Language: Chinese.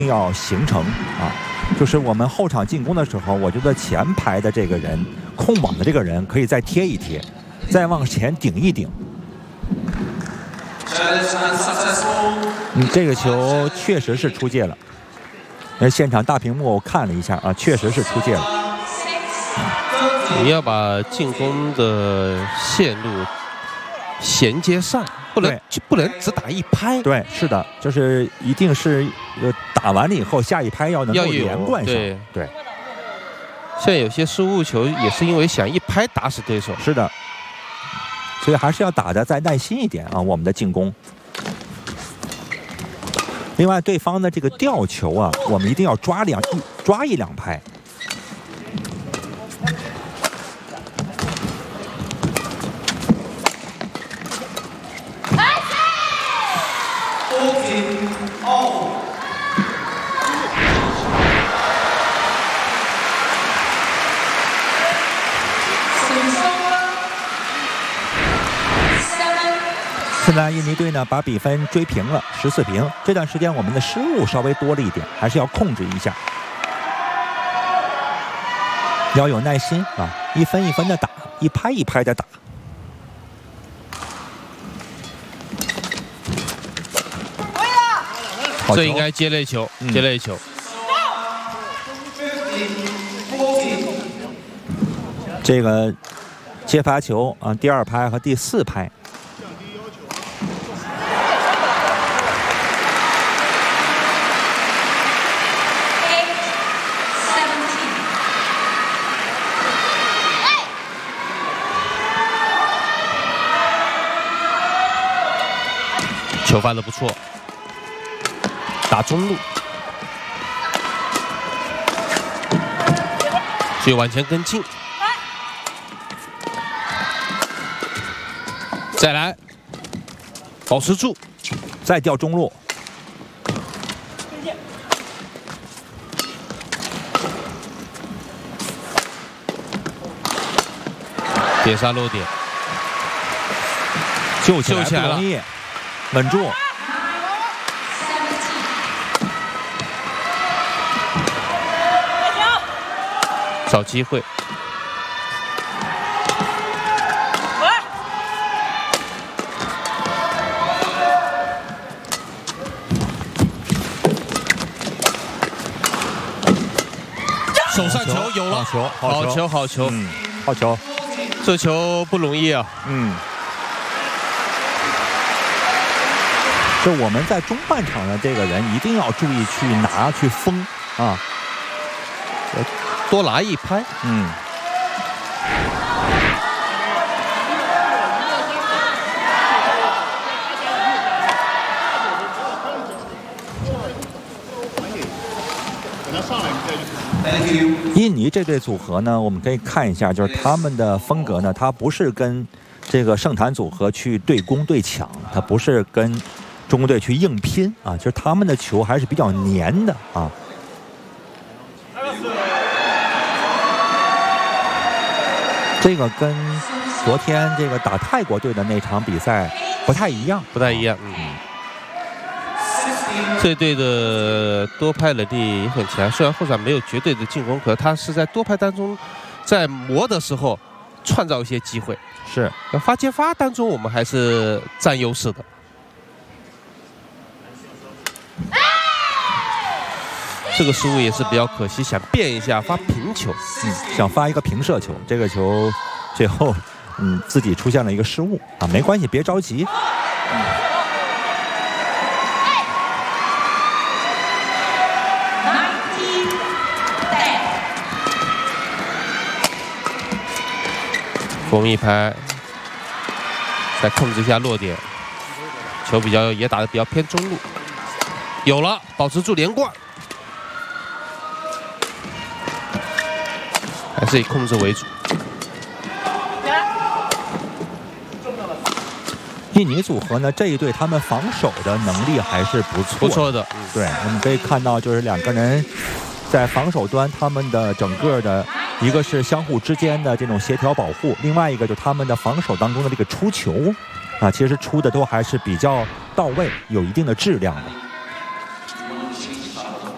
要形成啊，就是我们后场进攻的时候，我觉得前排的这个人控网的这个人可以再贴一贴，再往前顶一顶。这个球确实是出界了。现场大屏幕我看了一下啊，确实是出界了。 你要把进攻的线路衔接上，不能只打一拍。 对，是的，就是一定是打完了以后下一拍要能够连贯上。对。 像有些失误球也是因为想一拍打死对手。 是的。所以还是要打得再耐心一点啊，我们的进攻。另外，对方的这个吊球啊，我们一定要抓一两拍。现在印尼队呢把比分追平了，14平。这段时间我们的失误稍微多了一点，还是要控制一下，要有耐心啊，一分一分的打，一拍一拍的打。 这应该接类球，接类球。 这个接罚球啊，第2拍和第4拍。 球发得不错，打中路，所以往前跟进，再来，保持住， 再调中路， 点杀落点， 救起来不容易。稳住， 找机会，手上球有了，好球，好球， 好球， 这球不容易啊， 就我们在中半场的这个人一定要注意去拿去封啊， 多拿一拍。 印尼这对组合呢，我们可以看一下，就是他们的风格呢，它不是跟这个圣坛组合去对攻对抢，它不是跟中国队去硬拼啊，就是他们的球还是比较黏的啊。这个跟昨天这个打泰国队的那场比赛不太一样， 这队的多拍能力也很强，虽然后场没有绝对的进攻，可他是在多拍当中，在磨的时候创造一些机会。 是发接发当中，我们还是占优势的。这个失误也是比较可惜，想变一下发平球， 想发一个平射球，这个球最后自己出现了一个失误啊，没关系，别着急。 封一拍，再控制一下落点，球也打得比较偏中路，有了，保持住连贯，还是以控制为主。 印尼组合呢，这一队他们防守的能力还是不错的。对，我们可以看到，就是两个人在防守端，他们的整个的一个是相互之间的这种协调保护，另外一个就是他们的防守当中的这个出球，啊，其实出的都还是比较到位，有一定的质量的。